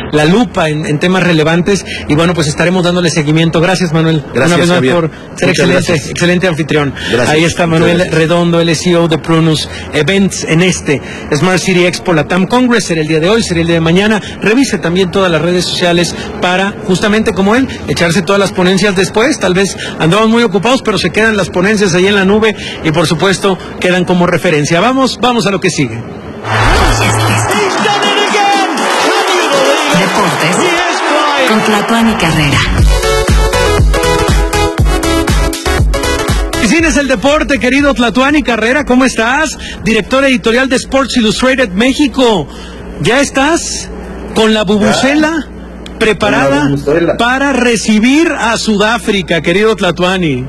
la lupa en temas relevantes, y bueno, pues estaremos dándole seguimiento. Gracias, Manuel. Gracias, una vez más Javier. por ser excelente anfitrión. Gracias. Ahí está Manuel Redondo, el CEO de Prunus Events en este Smart City Expo Latam Congress. Será el día de hoy, será el día de mañana. Revise también todas las redes sociales para, justamente como él, echarse todas las ponencias después. Tal vez andamos muy ocupados, pero se quedan las ponencias ahí en la nube y por supuesto quedan como referencia. Vamos a lo que sigue. Deportes con Tlatuani Carrera. Y cine es el deporte, querido Tlatuani Carrera, ¿cómo estás? Director editorial de Sports Illustrated México. ¿Ya estás con la bubucela preparada para recibir a Sudáfrica, querido Tlatuani?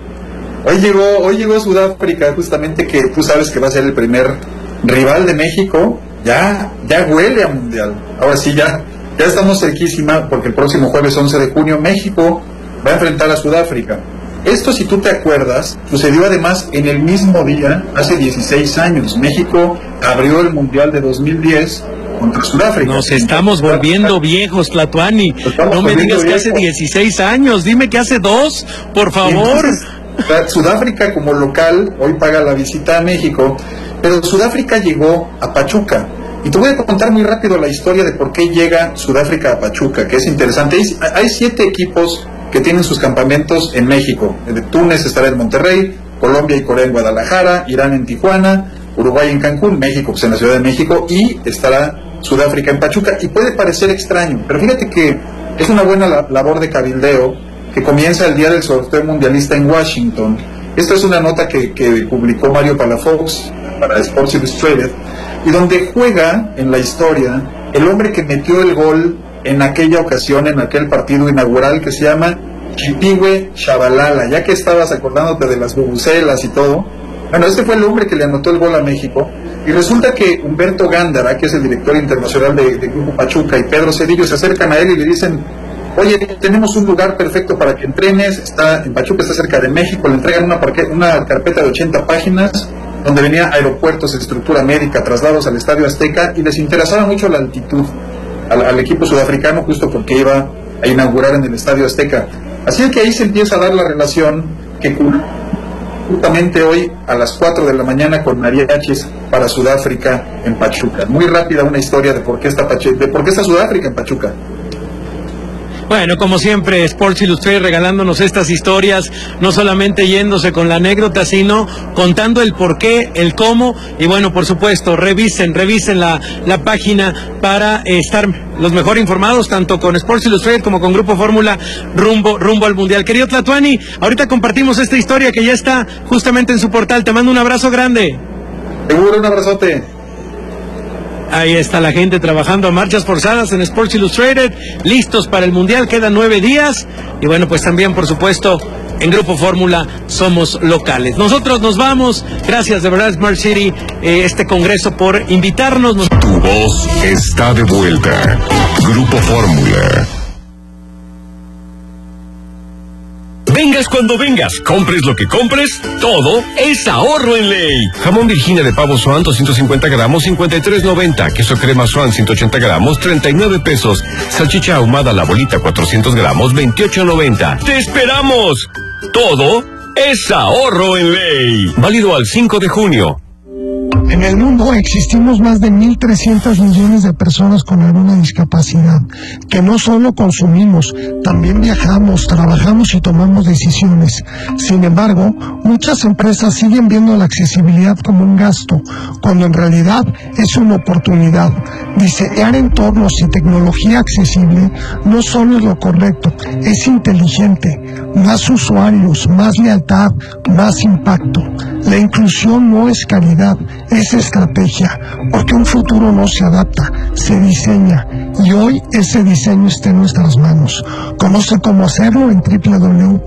Hoy llegó Sudáfrica, justamente, que tú sabes que va a ser el primer rival de México. Ya huele a mundial. Ahora sí, ya estamos cerquísima, porque el próximo jueves 11 de junio México va a enfrentar a Sudáfrica. Esto, si tú te acuerdas, sucedió además en el mismo día, hace 16 años. México abrió el mundial de 2010 contra Sudáfrica. Nos estamos volviendo viejos, Tlatuani. No me digas que hace 16 años, dime que hace 2, por favor. Entonces, Sudáfrica, como local, hoy paga la visita a México, pero Sudáfrica llegó a Pachuca. Y te voy a contar muy rápido la historia de por qué llega Sudáfrica a Pachuca, que es interesante. Hay 7 equipos que tienen sus campamentos en México. Túnez estará en Monterrey, Colombia y Corea en Guadalajara, Irán en Tijuana, Uruguay en Cancún, México pues en la Ciudad de México, y estará Sudáfrica en Pachuca. Y puede parecer extraño, pero fíjate que es una buena labor de cabildeo que comienza el día del sorteo mundialista en Washington. Esta es una nota que publicó Mario Palafox para Sports Illustrated, y donde juega en la historia el hombre que metió el gol en aquella ocasión, en aquel partido inaugural, que se llama Chipigüe Chabalala. Ya que estabas acordándote de las bubucelas y todo, bueno, este fue el hombre que le anotó el gol a México. Y resulta que Humberto Gándara, que es el director internacional de Grupo Pachuca, y Pedro Cedillo se acercan a él y le dicen: oye, tenemos un lugar perfecto para que entrenes, está en Pachuca, está cerca de México. Le entregan una carpeta de 80 páginas donde venía aeropuertos, estructura médica, traslados al Estadio Azteca, y les interesaba mucho la altitud al equipo sudafricano, justo porque iba a inaugurar en el Estadio Azteca. Así es que ahí se empieza a dar la relación que justamente hoy a las 4 de la mañana con mariachis para Sudáfrica en Pachuca. Muy rápida una historia de por qué está Sudáfrica en Pachuca. Bueno, como siempre, Sports Illustrated regalándonos estas historias, no solamente yéndose con la anécdota, sino contando el por qué, el cómo, y bueno, por supuesto, revisen la página para estar los mejor informados, tanto con Sports Illustrated como con Grupo Fórmula, rumbo al Mundial. Querido Tlatuani, ahorita compartimos esta historia que ya está justamente en su portal. Te mando un abrazo grande. Seguro, un abrazote. Ahí está la gente trabajando a marchas forzadas en Sports Illustrated, listos para el Mundial, quedan 9 días, y bueno, pues también, por supuesto, en Grupo Fórmula somos locales. Nosotros nos vamos, gracias de verdad Smart City, este congreso, por invitarnos. Tu voz está de vuelta. Grupo Fórmula. Vengas cuando vengas, compres lo que compres, todo es ahorro en ley. Jamón Virginia de pavo Swan 250 gramos, 53.90. Queso crema Swan 180 gramos, 39 pesos. Salchicha ahumada la bolita 400 gramos, 28.90. ¡Te esperamos! Todo es ahorro en ley. Válido al 5 de junio. En el mundo existimos más de 1.300 millones de personas con alguna discapacidad, que no solo consumimos, también viajamos, trabajamos y tomamos decisiones. Sin embargo, muchas empresas siguen viendo la accesibilidad como un gasto, cuando en realidad es una oportunidad. Diseñar entornos y tecnología accesible no solo es lo correcto, es inteligente. Más usuarios, más lealtad, más impacto. La inclusión no es calidad, es estrategia, porque un futuro no se adapta, se diseña, y hoy ese diseño está en nuestras manos. Conoce cómo hacerlo en www.ccc.com.